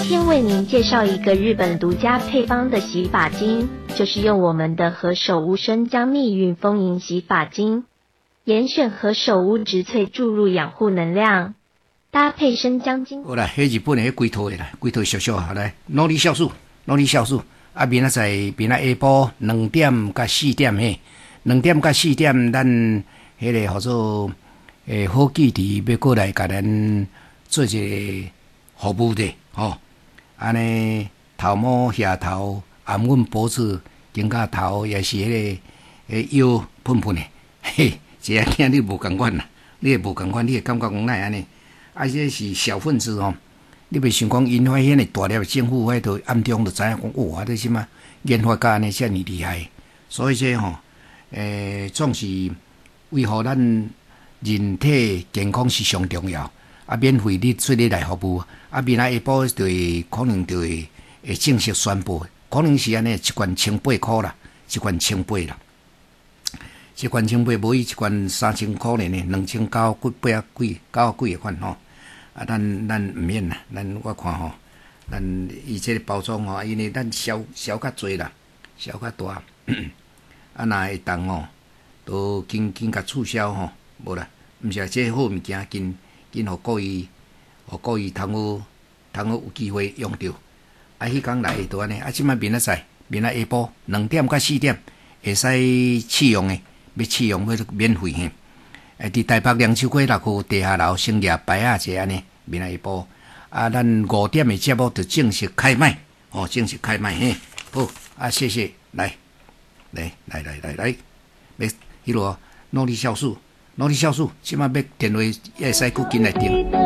天为您介绍一个日本独家配方的洗发精，就是用我们的何首乌生姜蜜运丰盈洗发精，严选何首乌植萃注入养护能量，搭配生姜精。 好啦，迄日本的龟头的啦，龟头小小好来，努力酵素，啊，明仔下晡2点到4点嘿，2点到4点，咱迄个叫做好记伫要过来甲咱做一个服务的吼，安尼头毛下头按阮脖子颈甲头也是迄个腰喷喷的，嘿，这个囝你无共款啦，你会无共款，你会感觉讲奈安尼，啊，这是小分子吼。你袂想讲研发迄个大粒政府，迄都暗中就知影讲，哇，这什么研发家安尼遮尔厉害，所以这吼，总是为互咱人体健康是上重要。啊，免费你出来服务，啊，明仔下晡就会可能就会正式宣布，可能是安尼，一罐1,800啦，一罐1,800啦，一罐1,800无伊一罐3,000块呢，2,900几个款吼。啊，咱毋免啦，我看吼，咱伊这个包装吼，因为咱销较济啦，销较大，啊，若会当吼，都紧甲促销吼，无啦，毋是这好物件，紧互各位通有机会用着。啊，迄工来都安尼，啊，即摆明仔下晡2点到4点会使试用的，要试用要免费嘿。伫台北梁秋街6号地下楼成业摆啊者安尼，明仔下晡啊，咱5点的节目就正式开卖，哦，正式开卖嘿，好啊，谢谢，来，要迄落努力酵素，即摆要电话会使搁紧来订。